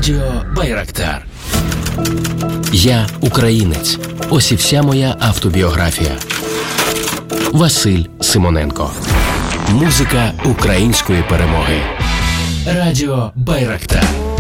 Радіо Байрактар. Я українець. Ось і вся моя автобіографія. Василь Симоненко. Музика української перемоги. Радіо Байрактар.